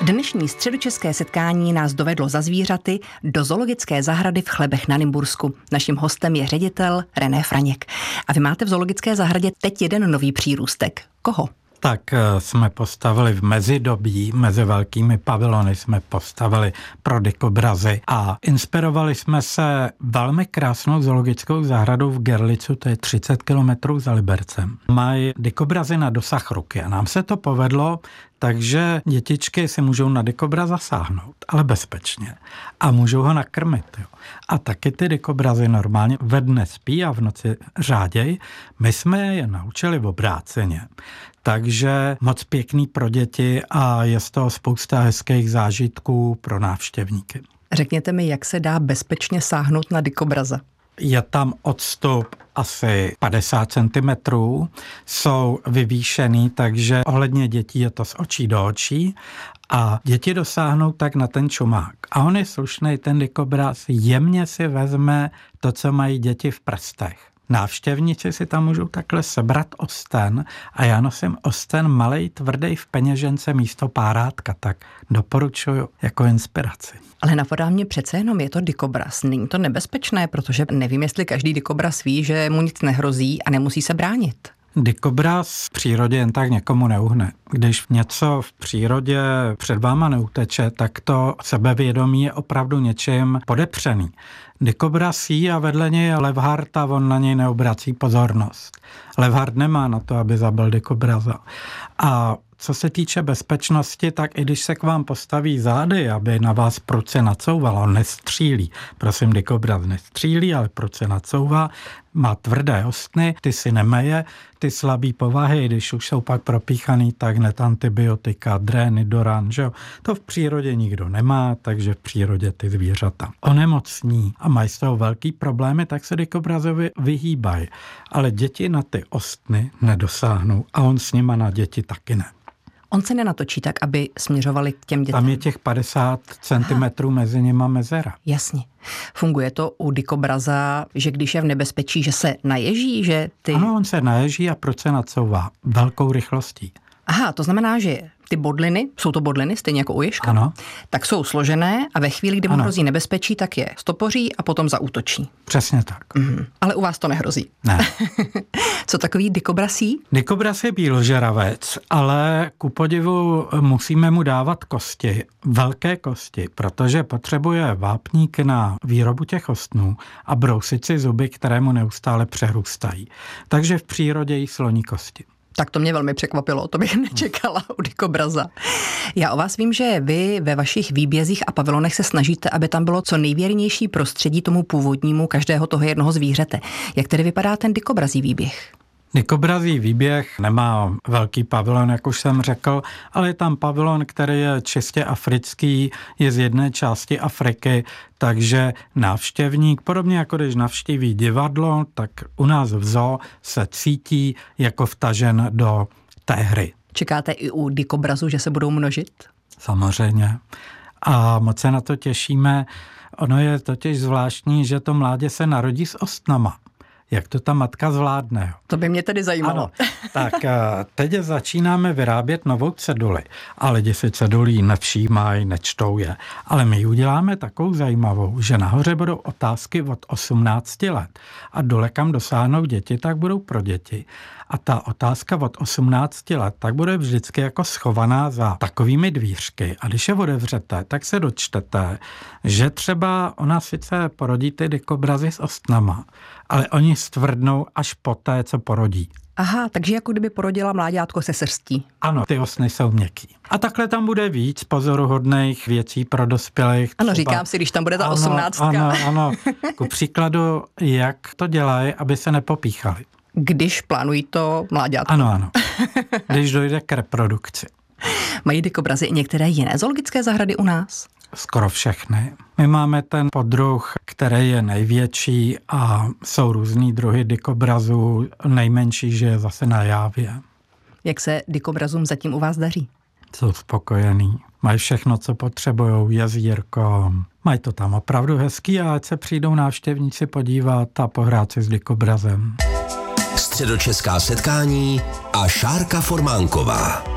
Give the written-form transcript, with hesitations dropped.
Dnešní středočeské setkání nás dovedlo za zvířaty do zoologické zahrady v Chlebech na Nymbursku. Naším hostem je ředitel René Franěk. A vy máte v zoologické zahradě teď jeden nový přírůstek. Koho? Tak jsme postavili v mezidobí, mezi velkými pavilony jsme postavili pro dikobrazy a inspirovali jsme se velmi krásnou zoologickou zahradou v Gerlicu, to je 30 kilometrů za Libercem. Mají dikobrazy na dosah ruky a nám se to povedlo, takže dětičky si můžou na dikobraza sáhnout, ale bezpečně. A můžou ho nakrmit. Jo. A taky ty dikobrazy normálně ve dne spí a v noci řáděj. My jsme je naučili obráceně. Takže moc pěkný pro děti a je z toho spousta hezkých zážitků pro návštěvníky. Řekněte mi, jak se dá bezpečně sáhnout na dikobraza? Je tam odstup asi 50 cm, jsou vyvýšený, takže ohledně dětí je to z očí do očí a děti dosáhnou tak na ten čumák. A on je slušný, ten dikobraz, jemně si vezme to, co mají děti v prstech. Návštěvníci si tam můžou takhle sebrat osten a já nosím osten malej, tvrdý v peněžence místo párátka, tak doporučuju jako inspiraci. Ale napadá mě přece jenom, je to dikobraz. Není to nebezpečné, protože nevím, jestli každý dikobraz ví, že mu nic nehrozí a nemusí se bránit. Dikobraz v přírodě jen tak někomu neuhne. Když něco v přírodě před váma neuteče, tak to sebevědomí je opravdu něčím podepřený. Dikobraz jí a vedle něj je levhart a on na něj neobrací pozornost. Levhart nemá na to, aby zabil dikobraza. A co se týče bezpečnosti, tak i když se k vám postaví zády, aby na vás pruce nacouval, on nestřílí. Prosím, dikobraz nestřílí, ale pruce nacouvá, má tvrdé ostny, ty si nemeje, ty slabý povahy, když už jsou pak propíchaný, tak hned antibiotika, drény, doran, že jo. To v přírodě nikdo nemá, takže v přírodě ty zvířata onemocní a mají z toho velký problémy, tak se dikobrazovi vyhýbají. Ale děti na ty ostny nedosáhnou a on s nima na děti taky ne. On se nenatočí tak, aby směřovali k těm dětem. Tam je těch 50 cm mezi nima mezera. Jasně. Funguje to u dikobraza, že když je v nebezpečí, že se naježí, že ty... Ano, on se naježí a proč se nacouvá velkou rychlostí. Aha, to znamená, že ty bodliny, jsou to bodliny stejně jako u ježka, ano, tak jsou složené a ve chvíli, kdy mu hrozí nebezpečí, tak je stopoří a potom zaútočí. Přesně tak. Ale u vás to nehrozí. Ne. Co takový dikobraz jí? Dikobraz je bíložeravec, ale ku podivu musíme mu dávat kosti, velké kosti, protože potřebuje vápník na výrobu těch ostnů a brousit si zuby, které mu neustále přerůstají. Takže v přírodě jí sloní kosti. Tak to mě velmi překvapilo, to bych nečekala u dikobraza. Já o vás vím, že vy ve vašich výbězích a pavilonech se snažíte, aby tam bylo co nejvěrnější prostředí tomu původnímu každého toho jednoho zvířete. Jak tedy vypadá ten dikobrazí výběh? Dikobrazí výběh nemá velký pavilon, jak už jsem řekl, ale je tam pavilon, který je čistě africký, je z jedné části Afriky, takže návštěvník, podobně jako když navštíví divadlo, tak u nás v zoo se cítí jako vtažen do té hry. Čekáte i u dikobrazu, že se budou množit? Samozřejmě. A moc se na to těšíme. Ono je totiž zvláštní, že to mládě se narodí s ostnama. Jak to ta matka zvládne. To by mě tedy zajímalo. Ano, tak teď začínáme vyrábět novou ceduli. A lidi si cedulí nevšímají, nečtou je. Ale my uděláme takovou zajímavou, že nahoře budou otázky od 18 let. A dole, kam dosáhnou děti, tak budou pro děti. A ta otázka od 18 let, tak bude vždycky jako schovaná za takovými dvířky. A když je otevřete, tak se dočtete, že třeba ona sice porodí ty dikobrazy s ostnama, ale oni stvrdnou až poté, co porodí. Aha, takže jako kdyby porodila mláďátko se srstí. Ano, ty ostny jsou měkký. A takhle tam bude víc pozoruhodných věcí pro dospělých. Ano, říkám si, když tam bude ta 18. Ano. Ku příkladu, jak to dělají, aby se nepopíchali. Když plánují to mláďátko. Ano. Když dojde k reprodukci. Mají dikobrazy i některé jiné zoologické zahrady u nás? Skoro všechny. My máme ten poddruh, který je největší a jsou různý druhy dikobrazů. Nejmenší, že je zase na Jávě. Jak se dikobrazům zatím u vás daří? Jsou spokojení. Mají všechno, co potřebujou, jezírko. Mají to tam opravdu hezký a ať se přijdou návštěvníci podívat a pohrát si s dikobrazem. Středočeská setkání a Šárka Formánková.